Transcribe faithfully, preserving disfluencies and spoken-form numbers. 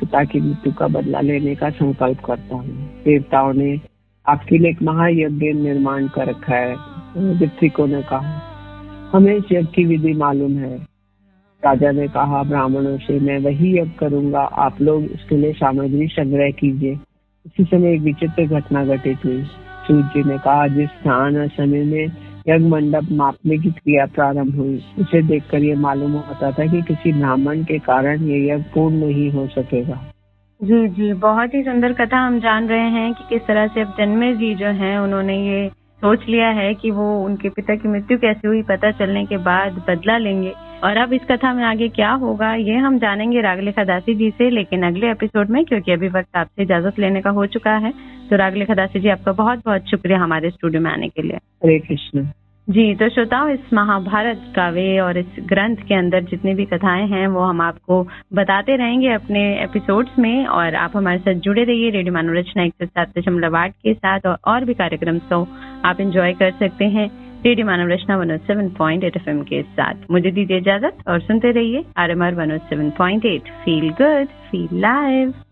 पिता की मृत्यु का बदला लेने का संकल्प करता हूँ। देवताओं ने आपके लिए एक महायज्ञ निर्माण कर रखा है। ऋत्विकों ने कहा, हमें इस यज्ञ की विधि मालूम है। राजा ने कहा ब्राह्मणों से, मैं वही यज्ञ करूंगा, आप लोग इसके लिए सामग्री संग्रह कीजिए। इसी समय एक विचित्र घटना घटित हुई। सूर्य जी ने कहा, जिस स्थान और समय में यज्ञ मंडप मापने की क्रिया प्रारंभ हुई, उसे देखकर ये मालूम होता था कि किसी ब्राह्मण के कारण ये यज्ञ पूर्ण नहीं हो सकेगा। जी जी, बहुत ही सुंदर कथा। हम जान रहे हैं कि किस तरह से अब जन्मे जी जो हैं उन्होंने ये सोच लिया है कि वो उनके पिता की मृत्यु कैसे हुई पता चलने के बाद बदला लेंगे। और अब इस कथा में आगे क्या होगा ये हम जानेंगे रागलेखा दासी जी से, लेकिन अगले एपिसोड में, क्योंकि अभी वक्त आपसे इजाजत लेने का हो चुका है। तो रागलेखा दासी जी, आपका बहुत बहुत शुक्रिया हमारे स्टूडियो में आने के लिए। हरे कृष्ण। जी, तो श्रोताओं, इस महाभारत काव्य और इस ग्रंथ के अंदर जितनी भी कथाएं हैं वो हम आपको बताते रहेंगे अपने एपिसोड्स में, और आप हमारे साथ जुड़े रहिए रेडियो मानव रचना एक सौ सात दशमलव आठ के साथ, और, और भी कार्यक्रम को आप एंजॉय कर सकते हैं रेडियो मानव रचना एक सौ सात पॉइंट आठ एफएम के साथ। मुझे दीजिए इजाजत और सुनते रहिए आरएमआर एक सौ सात पॉइंट आठ। Feel good, feel live.